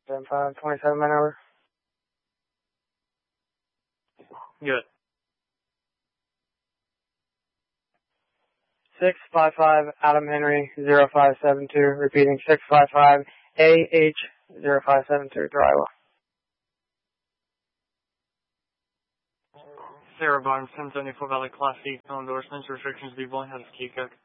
27 man over. Good. 655 Adam Henry 0572. Repeating 655 AH 0572 Iowa. Sarah Barnes, 1074 Valley Class C, no endorsements, restrictions, B1 has a key cook.